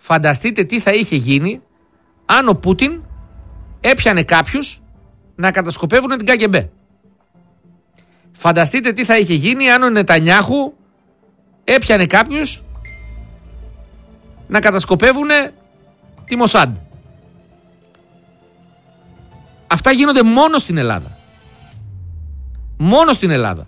Φανταστείτε τι θα είχε γίνει αν ο Πούτιν έπιανε κάποιους να κατασκοπεύουν την ΚΑΓΚΕΜΠΕ. Φανταστείτε τι θα είχε γίνει αν ο Νετανιάχου έπιανε κάποιους να κατασκοπεύουν τη Μοσάντ. Αυτά γίνονται μόνο στην Ελλάδα. Μόνο στην Ελλάδα.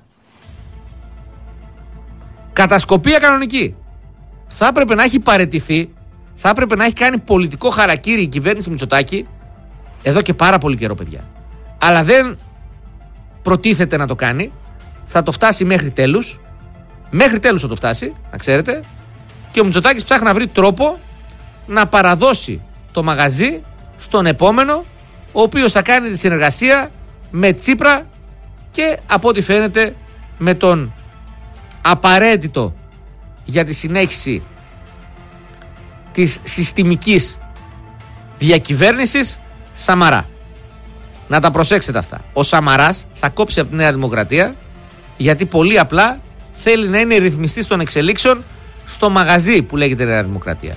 Κατασκοπία κανονική. Θα έπρεπε να έχει παραιτηθεί, θα έπρεπε να έχει κάνει πολιτικό χαρακίρι η κυβέρνηση Μητσοτάκη εδώ και πάρα πολύ καιρό, παιδιά. Αλλά δεν προτίθεται να το κάνει. Θα το φτάσει μέχρι τέλους. Μέχρι τέλους θα το φτάσει, να ξέρετε. Και ο Μητσοτάκης ψάχνει να βρει τρόπο να παραδώσει το μαγαζί στον επόμενο, ο οποίος θα κάνει τη συνεργασία με Τσίπρα και από ό,τι φαίνεται με τον απαραίτητο για τη συνέχιση της συστημικής διακυβέρνησης Σαμαρά. Να τα προσέξετε αυτά. Ο Σαμαράς θα κόψει από τη Νέα Δημοκρατία γιατί πολύ απλά θέλει να είναι ρυθμιστής των εξελίξεων στο μαγαζί που λέγεται Νέα Δημοκρατία.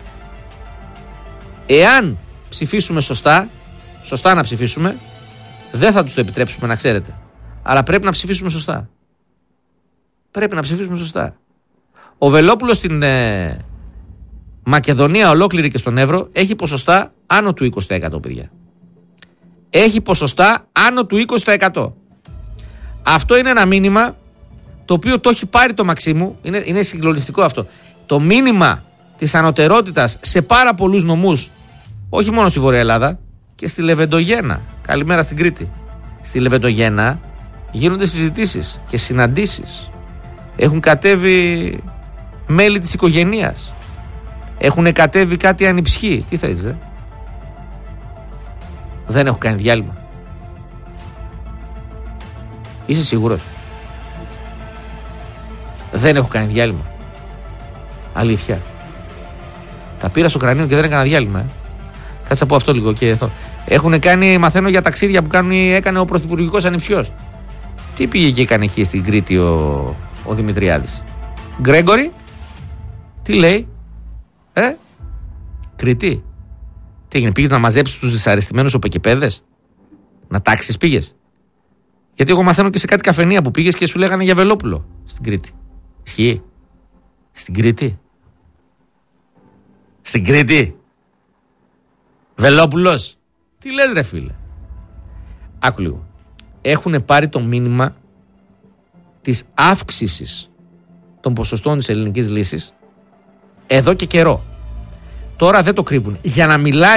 Εάν ψηφίσουμε σωστά να ψηφίσουμε, δεν θα τους το επιτρέψουμε, να ξέρετε. Αλλά πρέπει να ψηφίσουμε σωστά. Πρέπει να ψηφίσουμε σωστά. Ο Βελόπουλος στην Μακεδονία ολόκληρη και στον Εύρο έχει ποσοστά άνω του 20%, παιδιά. Έχει ποσοστά άνω του 20%. Αυτό είναι ένα μήνυμα το οποίο το έχει πάρει το Μαξίμου. Είναι συγκλονιστικό αυτό. Το μήνυμα της ανωτερότητας σε πάρα πολλούς νομούς, όχι μόνο στη Βορεια Ελλάδα, και στη Λεβεντογένα. Καλημέρα στην Κρήτη. Στη Λεβεντογένα γίνονται συζητήσεις και συναντήσεις. Έχουν κατέβει μέλη της οικογένειας. Έχουν κατέβει κάτι ανιψιοί. Τι θες, Δεν έχω κάνει διάλειμμα. Είσαι σίγουρος? Δεν έχω κάνει διάλειμμα. Αλήθεια. Τα πήρα στο κρανίο και δεν έκανα διάλειμμα. Κάτσε να πω αυτό λίγο και εδώ. Έχουν κάνει, μαθαίνω για ταξίδια που έκανε ο πρωθυπουργικός ανιψιός. Τι πήγε και έκανε εκεί στην Κρήτη ο Δημητριάδης? Γκρέγκορη, τι λέει? Κρήτη. Τι έγινε, πήγες να μαζέψεις τους δυσαρεστημένους οπεκεπέδες? Να τάξεις πήγες? Γιατί εγώ μαθαίνω και σε κάτι καφενεία που πήγες και σου λέγανε για Βελόπουλο στην Κρήτη. Ισχύει? Στην Κρήτη? Στην Κρήτη? Βελόπουλος? Τι λες ρε φίλε? Άκου λίγο. Έχουν πάρει το μήνυμα της αύξησης των ποσοστών της ελληνικής λύσης εδώ και καιρό. Τώρα δεν το κρύβουν. Για να μιλάει